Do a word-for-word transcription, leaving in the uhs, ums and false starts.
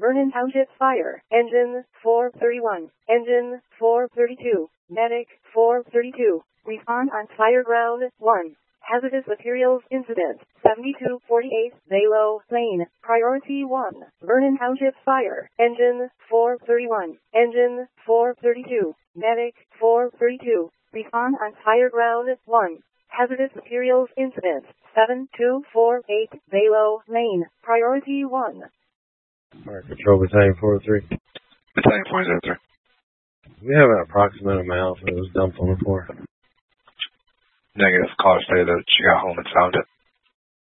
Vernon Township Fire. Engine four thirty-one. Engine four thirty-two. Medic four thirty-two. Respond on fire ground one. Hazardous materials incident. seventy-two forty-eight Balo Lane. Priority one. Vernon Township Fire. Engine four thirty-one. Engine four thirty-two. Medic four thirty-two. Respond on fire ground one. Hazardous materials incident. seven two four eight Balo Lane. Priority one. Fire Control Battalion four oh three. Battalion four oh three. We have an approximate amount that was dumped on the floor. Negative. Caller stated that she got home and found it.